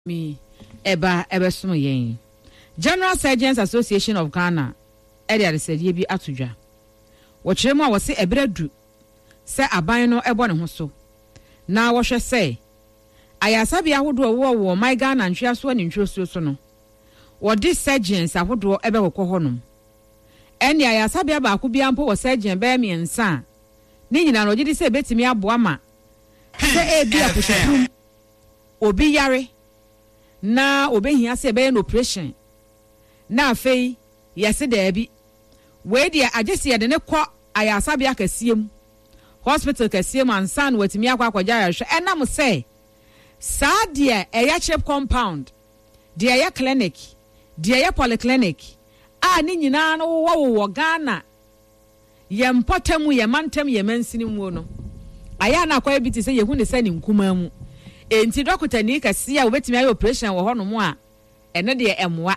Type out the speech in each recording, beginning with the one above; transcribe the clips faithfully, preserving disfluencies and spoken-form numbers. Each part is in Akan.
Me eba ebesumo yen General Surgeons Association of Ghana ede adesedie bi atodwa wo kyeremu a wo se ebradu se aban no ebo ne ho so na wo hwe se ayasabi ahodo wo wo my Ghana ntwea so ne ntweo so so no wo de surgeons ahodo ebe kokọ honom ene ayasabi abaako bi ampo wo surgeon be miensa ne nyina no gidi se betimi aboa ma se ebi aposhapum obi yare na obehia se be no operation na afei yesi da bi we dia agese ye de ne kọ ayasabi akasiem hospital kasiem ansan watimi akwa akwaja yahwe enam se saa dia eya chip compound dia ya clinic dia ya polyclinic a ni nyina no wo wo Ghana ye mpotamu ye mantam ye mansini mu no aya na akwa bi ti se ye hu ne se ni nkuma mu enti dokota ni kase a obetimi ayi operation wo hono mu a ene de emwa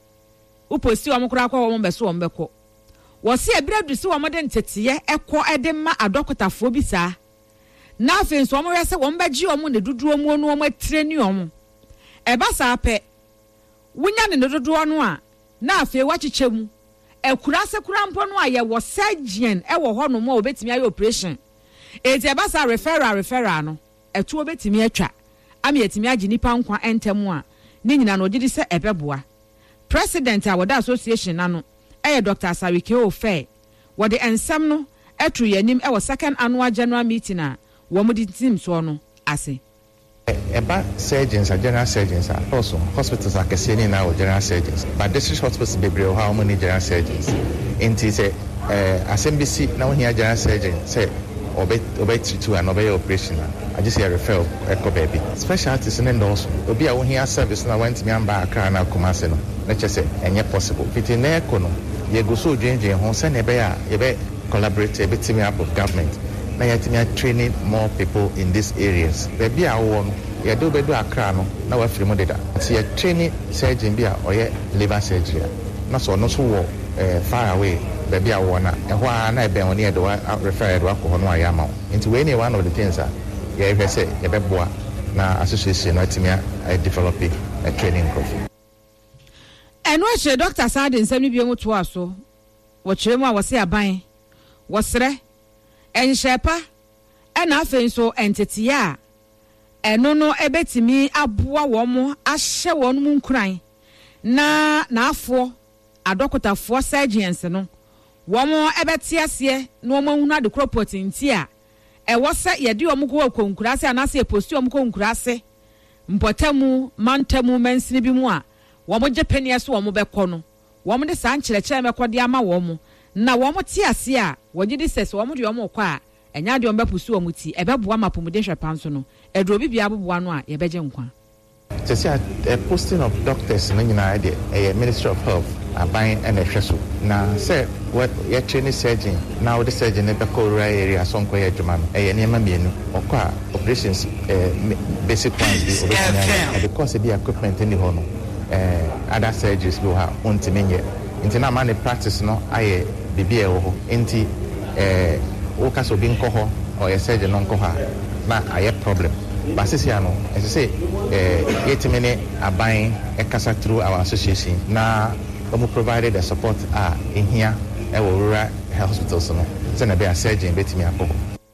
uposi wo mkura akwa wo mbeso wo mbekọ wo se ebradu se wo mode nteteye ekọ ede ma adokotafo bi saa na afi nso wo mwe se wo mbagi wo mu ne duduo mu onu wo matreni wo mu eba saa pe wunya ne duduo no a na afi wachiche mu ekura se kura mpo no a ye wo surgeon e wo hono mu a obetimi ayi operation enti eba saa referral referral no etu obetimi atwa ami etimi agi nipa nkwa entemu a ni nyina no gidi se ebeboa president a woda association nano eh Doctor Asawike Ofe wode ensam no etru yanim e wo second annual general meeting a wo mudi team so no ase eba surgeons and general surgeons are also hospitals are keseni na wo general surgeons but district hospitals bebre o how many general surgeons inti say eh asembisi na wo hia general surgeon say obey obey to an obey operation I just hear refer echo baby specialties in endorse obi a wo hia service na want me amba akra na Kumasi no na chese enye possible fiti na echo no ye go so dwenje ho se na be ya ye be collaborate be team up with government na ye team training more people in these areas there be a wo no ye do be do akra no na wa free mo deda so ye training surgeon bi a oye liver surgery na so no so wo far away baby a wona ehwa na ebe oni edo refer edo akọ no ayama into we ni one of the things that ye hwe say ye beboa na association na timia develop a training program eno che Doctor Sade nsem bi omuto aso wo kyeremu a wo se aban wo sere enhyepa ena afen so entity a eno no ebetimi aboa wo mo ahye wo no nkuran na na afo adokotafo surgeons no womo ebeti ase no womo hunu ade crop nti a e wo se ye de omko akonkurase anase e posti omko konkurase mpotamu mantamu mansini bi mu a womo je penia so womo bekọ no womo de san kyerekere mekode ama womo na womo ti ase a wogidi ses womo de womo kọ a enya de ombe pusu womo ti ebeboa mapomuden hwepanso no edro bibia aboboa no a ye beje nkwa. To see a posting of doctors in the United a Ministry of Health are buying an extra now say what your training surgeon now the surgeon in the core area some quiet German a near or car operations basic ones because of the equipment in the home other surgeries will have on to me into now money practice no I be be into workers of being coho or a surgeon on coha now I have problem. Basisiano, as I say, eh, eight minute are buying a casa through our association. Now, we provided the support uh, in here at rural hospitals. So, then be a surgeon, bet me a poco.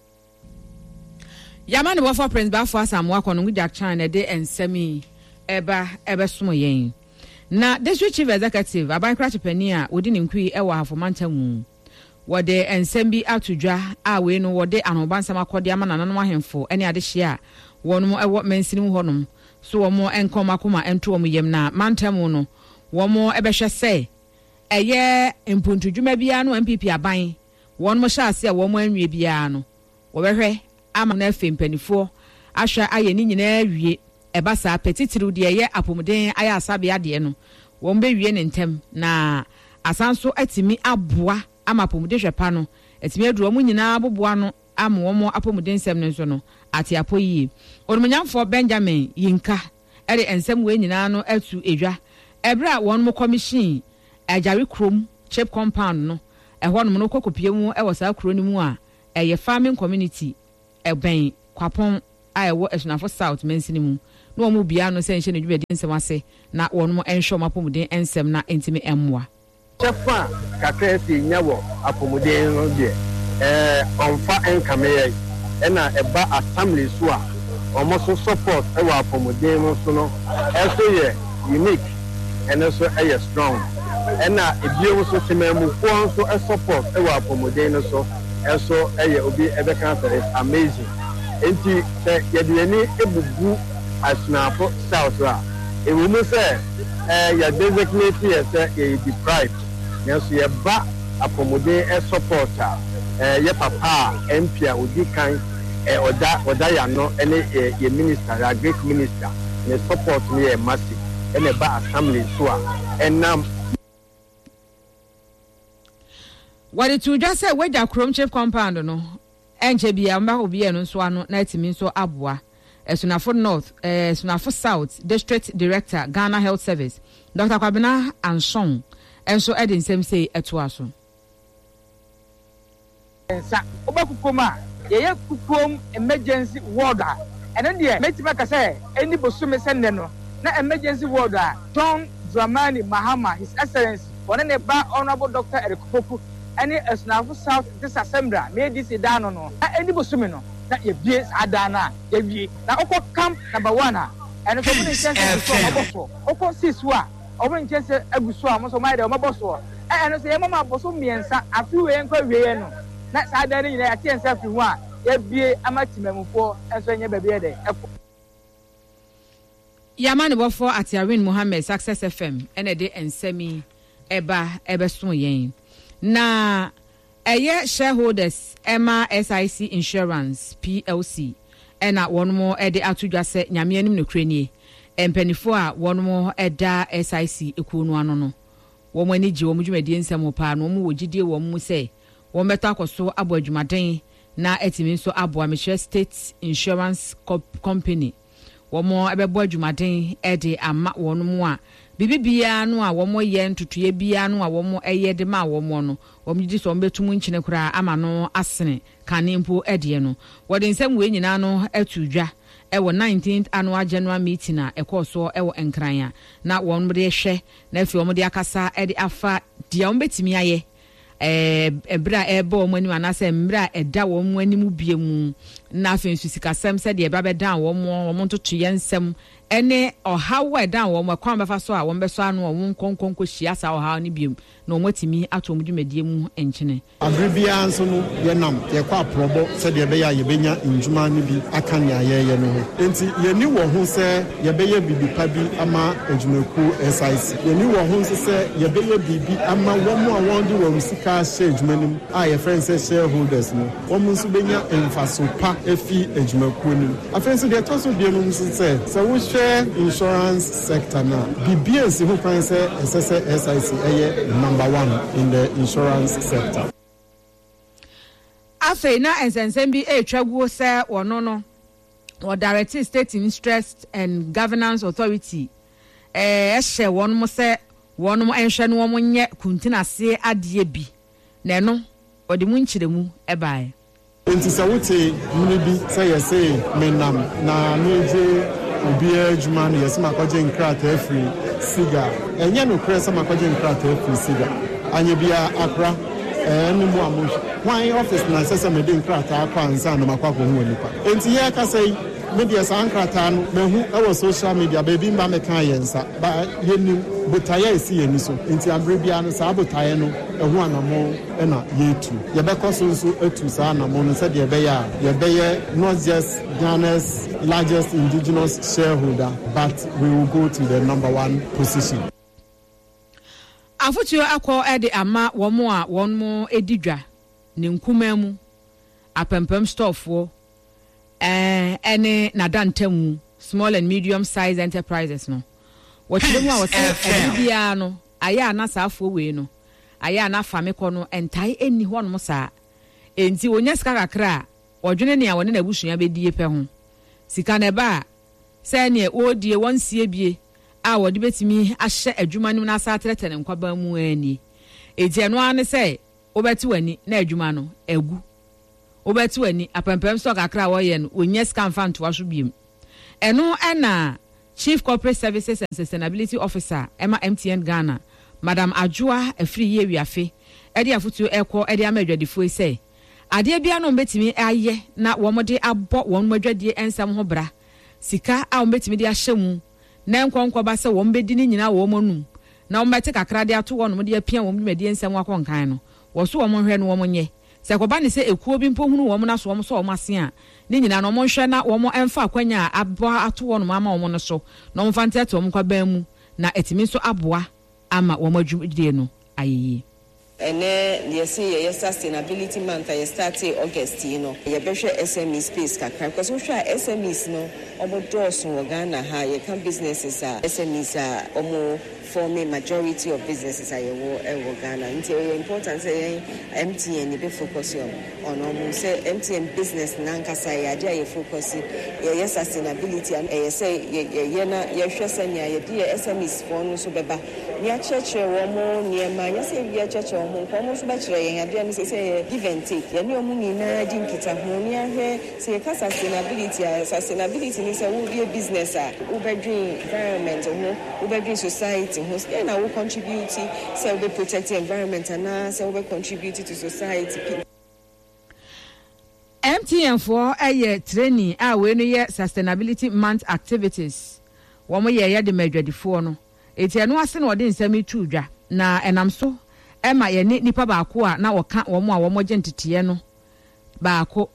Yaman Wafa Prince Baffa, some work on with China day and semi eba eba sumo yen. Now, this chief executive, a bank penia, wouldn't inquire ewa for Mantamu. What they and sembi out to dra, ah, we know what they and Obansama Kodiaman and Anwahem for any other share. One more at what men sitting honum, so one more and come akuma and two yem na mantamuno, one more ebesha say. A year in Puntu Jumebiano and Pipi are buying. One more shall say one more in Ribiano. Over I'm an F in penny four. Asha ayenin ye, a bassa petit through the air apomodin aya sabia dieno. One baby in tem na asanso etimi abwa amapomodin pano. It's me draw munina buano. Am one more apomodin semnensono at Yapoyi. Or Manyam for Benjamin Yinka, Eddie and some way Ninano Elsu Edra, Ebra one more commission, a Jerry Crum, chip compound no, a one monoco piemu, I was a cronimua, a farming community, a bain, Quapon, I work as for South Mensinim, no mu bia no se nhye ne dwumadi nsem ase na wono enhwe mapomuden ensem na entimi emwa chefa kakresi nyawo apomuden no de eh onfa enkame ena eba assembly so a almost support e wa apomuden no so no eso ye unique and also e strong ena ebie so sememu fo so e support e wa apomuden no so eso e obi e be cancer is amazing enti se yedeni ebugu asnafo south ra e wo mu se eh ya designate yes e deprived yes ye ba apomuden e supporter eh ye papa empia odi kan eh oda oda ya no ene ye minister ya great minister ne support me e massive ene ba assembly so a enam what it to just say we da chrome chief compound no enche bia mba obi e no so ano na etimi so aboa Esunafo North, eh, Esunafo South District Director, Ghana Health Service, Doctor Kwabena Anson, and so Edin Sem say Etuaso. Sa Obakukuma, ye kukum emergency warder, and then the Metimaka say, any Bosume Sendeno, na emergency warder, Tom Dramani Mahama, His Excellency, one in a bar honorable Doctor Eric Poku, any Esunafo South Disassembly, made this a down no, any Bosumeno. Na ye bies adana ye bi na okọ camp number one a eno so mun chance so oboso okọ six wa obun chance aguso a mo so mai de oboso e eno so ye mama boso miensa afi we enko we no na sa adana ni ya chance afi ho a ye bie amatimamufo enso enye ba bie de eko Yamani bofo Atiarin Mohammed Success F M ene de ensemi eba ebeso yen na Eye shareholders Emma S I C Insurance P L C ena one more ede atudwa se nyame anim no krenie empanifo a one more eda S I C ekunu ano no wo mo ani gye wo dwumadi nsem pa no mo wogidie wo mo se wo meto akoso abo adwumaden na etimi so abo Ameshe State Insurance Company wo mo ebebo adwumaden ede ama wo mo a bibi bia no a wo mo ye ntutuye bia no a wo mo eye de ma wo mo no wo mo di so mbetum nkyene kura ama no asene kanempo ede no wo de nsem we nyina no atudwa e wo nineteenth annual general meeting a ekoso e wo enkranya na wo mo de hwe na afi wo mo de akasa ede afa dia wo betimi aye eh ebra ebe wo mo ani anase mbra eda wo mo ani mu bie mu na afi nsu sikasem se de eba beda wo mo wo mo ntoto ye nsem ene ohawa dan wo makwan befa so a wo beso anu wo nkonkonko hia sa ohawa ni biem na wo matimi atom dwumadie mu enkyene agribia nso no ye nam ye kwa probo se de be ya ye benya njuma ni bi aka ne ayeye no ho enti ye ni wo ho se ye be ye bibi pa bi ama adwumaku S I C ye ni wo ho se ye be ye bibi ama wo mo a won di wo sika share adwumanim a ye friends shareholders no wo mo nso benya emfaso pa efi adwumaku ni afenso de to so de no nso se se wo insurance sector now. B B S who can say S I C number one in the insurance sector. Afe na ensensem bi e twaguo se wono no or Director State Interest and Governance Authority eh ehye wono mo se wono mo enhwe no mo nye kuntina se ade bi na no odi mu nkyiremu e bae enti se wote muni bi say ye say menam na meje obi adwuma no yesi makwaje nkrata afri siga enye no kresa makwaje nkrata afri siga anye bia akra eh ni mu amu wan office na sese me de nkrata akwa ansa na makwa ko hu nipa enti ye ka say media san nkrata no mehu e wo social media baby mba me kan yensa ba yenim botaye esi yeni so enti abre bia no sa botaye no ehu anamo e na yetu ye be koso nso etu sa anamo no se de be ya ye be ye not just Ghana's largest indigenous shareholder, but we will go to the number one position. Afutuo akọ ede ama wo mo a won mo edidwa ne nkuma mu apempem storefo eh ene nadantamu small and medium size enterprises no wo chiremu a wo se edibia no aya na saafo we no aya na fameko no entai eni ho no sa enti wonya sika kakra odwene ne a wone na busunya bedie pe ho sika ne ba se ne odie wonsie bie a wode betimi ahye adwuma nim na asa trete ne nkwaba mu ani enti no ane se obeti wani na adwuma no egu obeti wani apempem so kakra wo ye no onya sika mfa nto aso biem eno ena Chief Corporate Services and Sustainability Officer Emma M T N Ghana Madam Ajua Efri Yewiafe edi afutu ekwo edi amadwadifo say ade bia no mbetimi aye na womode abo won madwadie ensam ho bra sika a mbetimi de ahyemu na enkonkwo ba se won bedi ni nyina wo monum na won bete kakra de ato won de apia won medie ensam akonkan no wo so won hwe no won nye se ko ba ne se ekuo bi mpo hunu won na so won so won ase a ni nyina no won hwe na won emfa akwanya abo ato won mama won no so na won fante ato won kwaban mu na etimi so aboa ama won adwudie no ayeyi. And then you see your sustainability month I started August, you know. You better S M E space because we try S M Es no about doors in Ghana ha you can businesses are S M Es are almost forming majority of businesses are in Ghana. Until important say M T N be focus on on almost say M T N business nankasa ya dia you focus your sustainability and you say you na you share senya you dey S M Es for no so beba. Nia church wo mo niema you say we church mo komo so ba kire yen ade am say give and take ye no mu ni na di nkita ho ni ahwe say ka sustainability sustainability ni say we be a business a we be doing environment ho we be doing society ho say na we contribute say we protect the environment and say we contribute to society. M T N for a training a we no ye sustainability month activities wo mo ye ye de madwadifo no eti eno ase na ode nsami tu dwa na enam so ema ye ni nipa baako a na woka wo mo a wo mo gentete no baako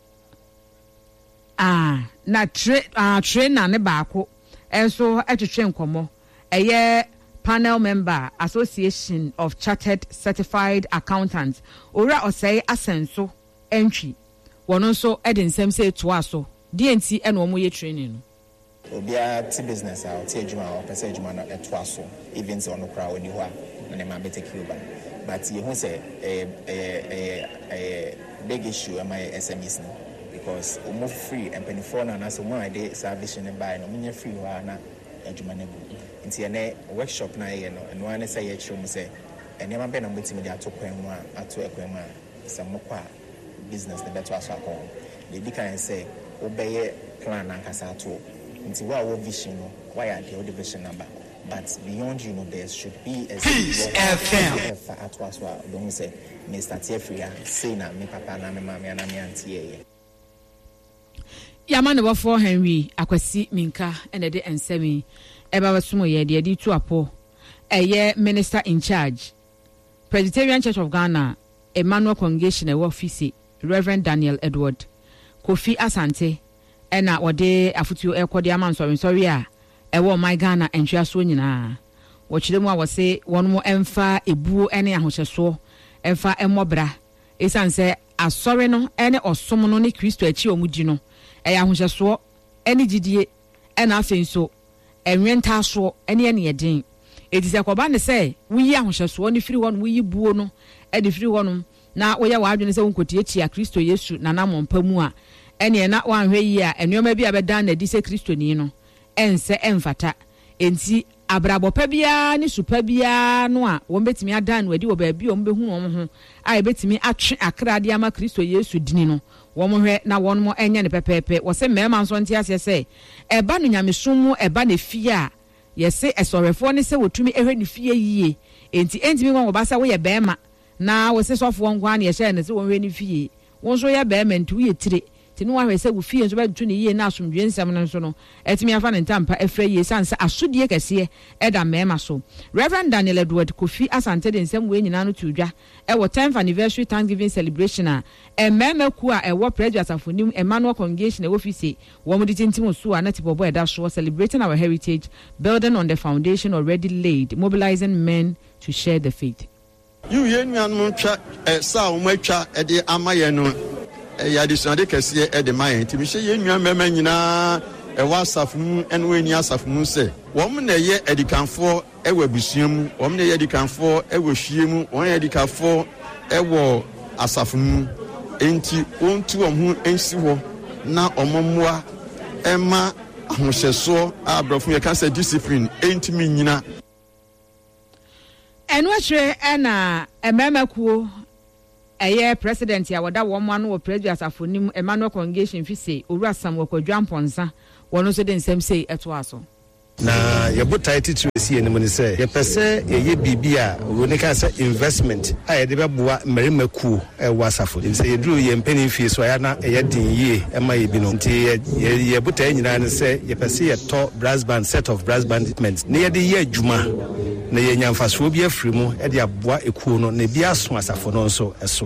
ah na tre ah trainer ne baako enso etwetwe nkomo eye panel member Association of Chartered Certified Accountants ora osai asenso entry wono so ede nsam se to aso D N T eno mo ye training no obia ti business a ti adwuma o pese adwuma no eto aso even se ono kra oni ho a na ma bete kiba but you who say a a a big issue am I S M Es no because omo free and penny for na so mo ide service ne buy no munye free wa na adwuma ne bu nti ene workshop na ye no eno ane say ye chiro mo say ene ma be na mbetimi de atokwan mu a ato ekwan mu a se mo kwa business ne beto aso akon they be can say obeye plan na nkasa ato nti wa wo vision no why are the division number but beyond you know there should be a F M at was what don't say Mister Tefria say na me papa na me mama na me auntie ye ya man wo for Henry akwasi minka ene de ensemi eba wasumo ye de di tu apo eye minister in charge Presbyterian Church of Ghana Emmanuel Congregation e office Reverend Daniel Edward Kofi Asante ena wode afutuo ekode amansori sorry a ewo my Ghana entwa so nyina wo kiremu a wo se won mo emfa ebuo ene ahohyeso emfa emobra esanse asori no ene osom no ne Kristo achi omugi no e ahohyeso ene gidie ena afenso enwenta so ene ene yedin etise koba ne se wuyi ahohyeso ne firi won wuyi buo no e de firi wonum na wo ya wadwene se wonkotie echi a Kristo Yesu na na mompa mu a ene na wanhwe yi a enwoma bi abeda na di se Kristo ni no ense emfata enti abrabopa bia ni supa bia no a won betimi adan wadi wo ba bia won behu won ho a betimi atwe akrade ama Kristo Yesu dini no won hwe na won mo enye ne pepepe wo se mema nso nti ase se eba no nyamesom mu eba na fie a yese esorefo ne se wotumi ehwe ne fie yie enti enti mi won wo ba sa wo ye bema na wo se sofo won kwa na ye hye ne se won hwe ne fie won so ye bema nti wo ye tire tinu wa hwese wo fie nso ba tu ne yie na asomdwe nsam no nso no etimi afa ne ntampa efra yie sansa asodie kese eda mema so Reverend Daniel Edward Kofi Asante de nsam we nyina no tudwa e wo tenth anniversary Thanksgiving celebration a e mema ku a e wo President Asafonim Emmanuel Congregation e wo office wo mo ditintim so a na tipobo eda so celebrating our heritage building on the foundation already laid mobilizing men to share the faith you ye nwan twa e sa wo matwa e de amaye no e ya disade kese e de maye ntimi hye ye nwan mema nyina e wa asafum ene we ni asafum se wo m na ye edikanfo e wa busuam wo m na ye edikanfo e wa hwiemu wo ye edikanfo e wo asafum enti ontu wo hu ensi ho na omommoa ema ahohyeso abrofo ye ka say discipline enti mi nyina enwachre ena ememakuo eye president ya wada wo mo anu wo President Asafonim Emmanuel Congregation fi say Owura Sam Wakwadwa Mponsa wono so de nsem sei eto aso na yɛbotae titiri esi anim ne sɛ yɛpɛ sɛ yɛyɛ biribi a wɔne ka sɛ investment a yɛde bɛboa mmarima kuo ɛwɔ asafo sɛ yɛduru yɛ mpani fie so ayɛ na ɛyɛ den yie ɛma yɛ bi no nti yɛbotae nyinaa ne sɛ yɛpɛ sɛ yɛtɔ brass band set of brass band equipment na yɛde yɛ adwuma na yɛnya mfasoɔ bi afiri mu ɛde aboa ekuo no na bi aso asafo no nso ɛso.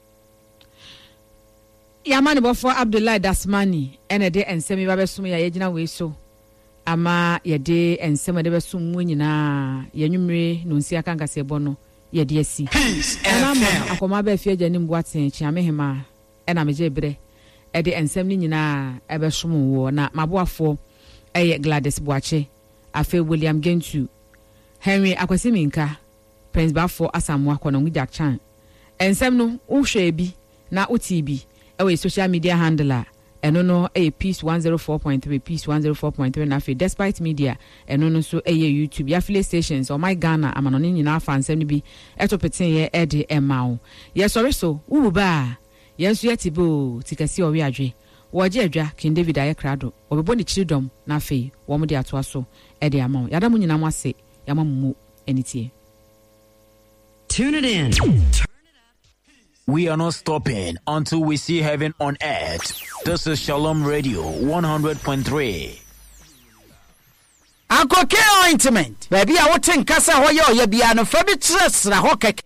Yamani bofo Abdullahi Dasmani ene de ensemi ba besum ya yegyina we so ama ye de ensem de besum mu nyina yenwumre no nsi aka nkase bo no ye de asi ama akoma ba fie gya ni mboaten chiame hema ena meje bre e de ensem ni nyina e besum wo na maboafo eye Gladys Boache afe William Gentu Henry Akwasiminka Prince Bafo Asamoah Kono Ngujak Chan ensem no uhwe bi na utibi ewe social media handler eno no e Peace one oh four point three Peace one oh four point three na fe despite media eno no so e YouTube ya affiliate stations or my Ghana amanoni nyina fansem ni bi etopeten ye e de emao ye sorry so wu ba ye nso yetibo tikasi owi adwe woje adwa King David Ayekrado obebo ni chiridom na fe wo mo de atoa so e de amao yada mu nyina mo ase yama mu enitie. Tune it in. We are not stopping until we see heaven on earth. This is Shalom Radio one hundred point three. Uncle K ointment. Baby, I will think Casa Hoyo, you be an afraid stress, la hockey.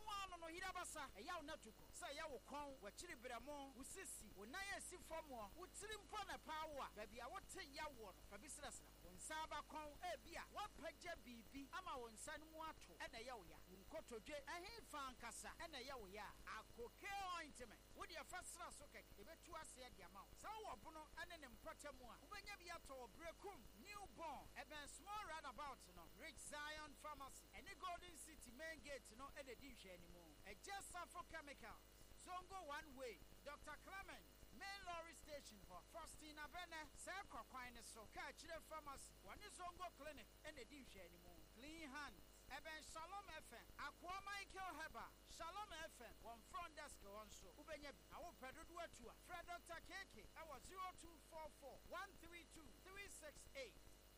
Newborn, even small roundabout, no. Rich Zion Pharmacy, and the Golden City main gate, no, and the dish anymore. A just for chemicals. Zongo one way, Doctor Clement, main lorry station for Faustina Bene, Circle Quine, so catch the pharmacy, one is Zongo Clinic, and the dish anymore. Clean hands, even Shalom F M, Aqua Michael Heber, Shalom F M, one front desk on so. Ubenya, I will pedal to a Fred Doctor Keke, I was zero two four four one three two three six eight.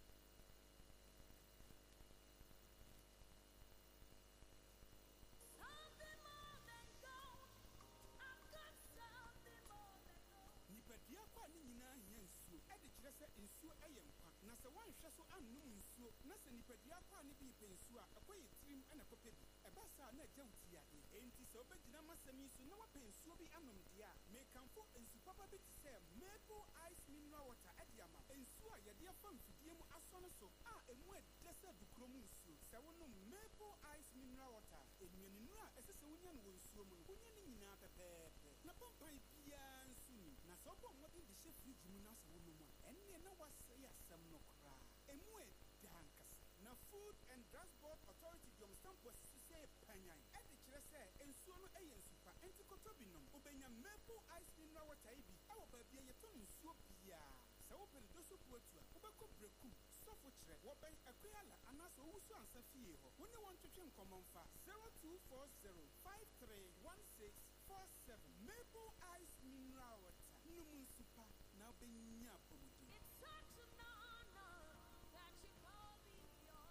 Maple ice mineral water at Yama, and Sua, your dear fun, Fidium Asonoso, ah, and wet desert to Cromusu, Sawano maple ice mineral water, and Yanina, as a Sunian will swim, Union in a pepe, Napampa Pian Suni, Nasopo, what did the chef reach Munas woman, and Yana was say some no cry, and wet Dankas. Now, Food and Drug Board Authority, Jom Stamp was to say Panya, at the Chese, and Suno A and Super, and to Cotobinum, Obenya maple ice mineral water. Our baby, you told me so. Yeah, so open those who put you, Obako Breku, so for Trek, what by Aquila, and also who's on Safio. When you want to change common fast, zero two four zero five three one six four seven. Maple ice mineral water, no moon super, now being ya. It's such an honor that you call me your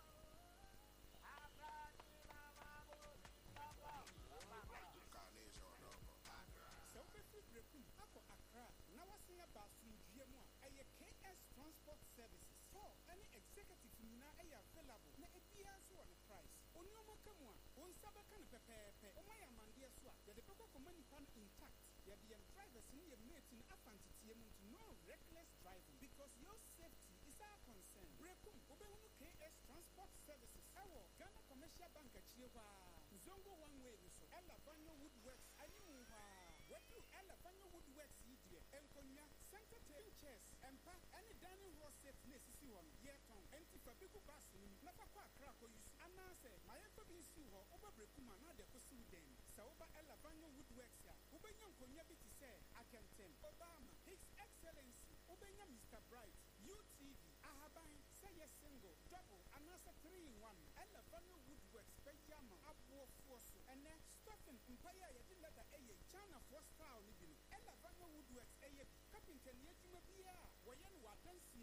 K S Transport Services. For any executive na ay available na ebiya so on price. Onyomo kamwa, on sabaka na pepepe. Omaya mandia so ya de peko komani pan intact. Ya the drivers ni ye mate in afantiti ye muntu no reckless driving because your safety is our concern. Brekum obehunu K S Transport Services. Awo Ghana Commercial Bank achiwa. Zongo one way so. Ella Banyo Woodworks anyuwa. Wetu Ella Banyo Woodworks yidie. Enkonya center table chairs. Empa any dining hall set nesisi one. Yeton. Enti fabiku basi ni. Nafa kwa krako yusu. Anase. Mayefa binsi ho. Oba brekuma na de kosi den. Saoba Ella Banyo Woodworks ya. Ubenya nkonya biti se. Akentem. Obama. His Excellency. Ubenya Mister Bright. U T V. Ahaban. Say yes single. Double. Anase three in one. Ella Banyo Woodworks. Pejama. Abuo Fuoso. And then Stephen Mpaya yadi leather eye. China for style libino. Ella Banyo Woodworks eye. Carpenter yeti mabia. Wayan wadansi yemun.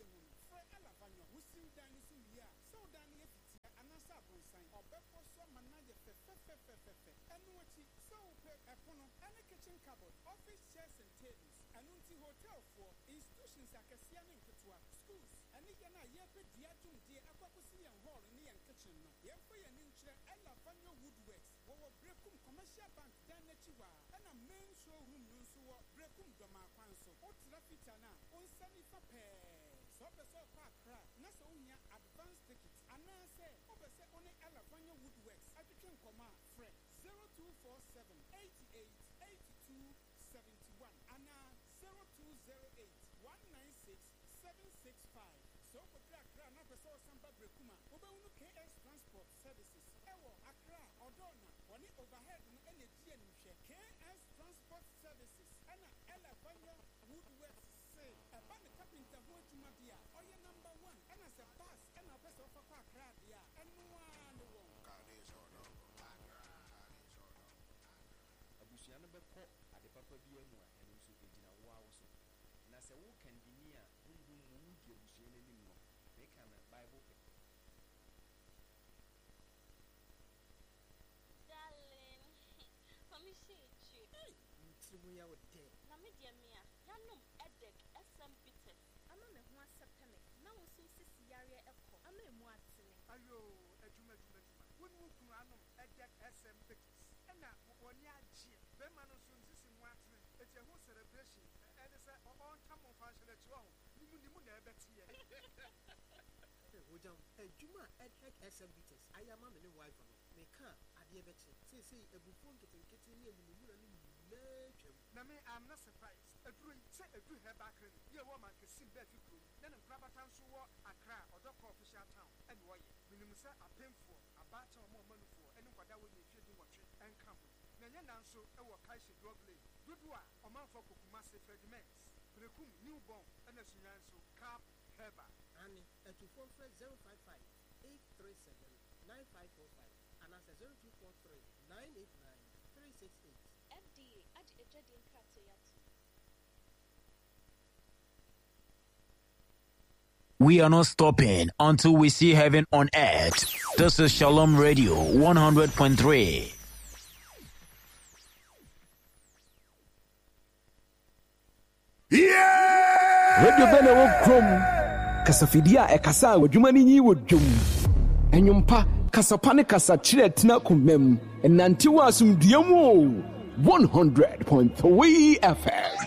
Efre Alavanyo, Wusim Dani Suya, so Dani Efitia, Anasa Bonsign, or Beppo so Manaje Fefe, Anuati, so Epono, and a kitchen cupboard, office chairs and tables, Anunti Hotel for institutions like Kasian and Kutua, schools, and Yana Yepe Diajun, dear Aquapusi and Hall in the kitchen. Yepe and Intra Alavanyo Woodworks, Wowo Brekum Commercial Bank, Danachiwa, and a main showroom Nunsuo, Brekum Doma Kwanso, Otrafitana, on Sunny Pape. So, so far, crack, Nasa Unia advance tickets, and I say, over say only Alavanyo Woodworks, I can come out, Fred, zero two four seven, eight eight, eight two seven one, and now zero two zero eight, one nine six, seven six five. So, for crack, crack, not a source and Babrekuma, Obanu K S Transport Services, Ewo, Accra, Odona, one overhead, and energy and K S Transport Services, and Alavanyo Woodworks. A band of carpenter who to Madia, or your number one, and as a pass, and a vessel for Pacradia, and one won't. Abusiana Bepo at the Papa B M and also Regina Wawso. Nasa who can be near whom whom would you see anymore? They can a Bible. Darling, let me see you. Hey, Simuya would tell. Namidia Mia, Yanum Edek, S M Bitter. I'm on a one september. Now, so sissy area echo. I'm a more silly. Ayo, a juma juma. When you can run Edek S M Bitters. And now, one year, Bemano soon this in one. It's a whole celebration. And it's a on time of fashion at you. You would never see it. A juma Edek S M Bitters. I am a new wife. They can't. I did bet you. Say, say, a buffon getting getting near the moon. Name, I'm not surprised. A dream, say a dream her back. Your woman can see better crew. Then in Crabatan, so what a cry or dog official town. And why? Minimum say a pen for a batch or more money for any what that would be feeding watch and come with. Nanyan so our Kaishi Drogley. Good one, a man for massive regiments. Precum, newborn, and a so cap, herba. Annie, at two four zero five five eight three seven nine five four five. And as a zero two four three nine eight nine three six eight. F D A, add a jet in Kratayat. We are not stopping until we see heaven on earth. This is Shalom Radio one hundred point three. Yeah! Radio Bene wo krom. Kasafidia e kasa wadwumani nyi wodwum. Enyumpa kasapane kasachire tina kumem. Enantiwa asumdiamu one hundred point three F M.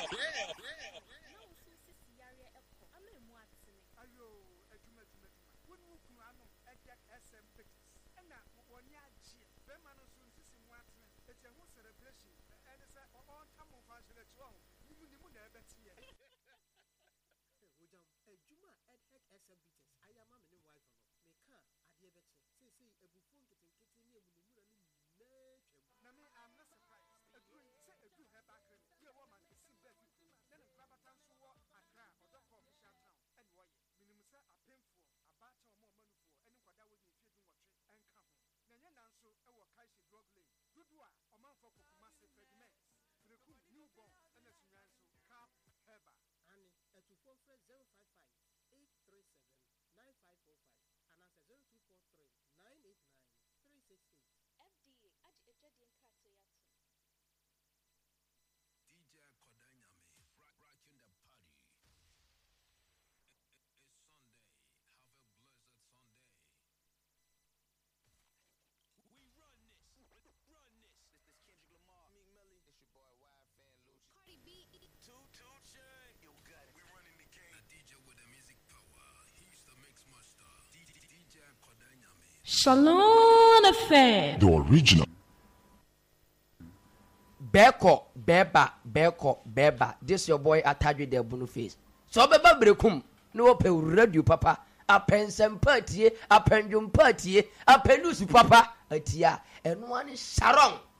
zero five five eight three seven nine five four five and as a zero two four three nine eight nine three six eight. F D A, add a jet in Kratayat. D J Kodanyami, rocking the party. It's Sunday. Have a blessed Sunday. We run this. Run this. This is Kendrick Lamar. Meek Millie. It's your boy Y Fan Lucci. Cardi B. Two, two, shit. You got it. We running the game. The D J with the music power. He's the mix master. D J Kodanyami. Shalom F M. The original. Beko, Beba, Beko, Beba. This your boy Atadri de Boniface. So Beba Brekum. No pe radio papa. Apen sempati, apen jum party, apen lusu papa. Atia. And one is Sharon.